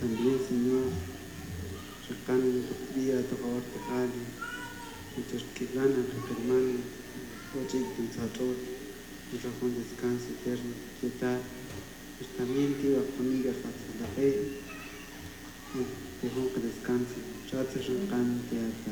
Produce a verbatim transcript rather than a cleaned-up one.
también, Señor, recano en tu vida, tu favor, tejali, nuestros quilana, hermano, oye, pensador, nuestro con descanso eterno, piedad, pues también te iba a poner a la fe, dejó que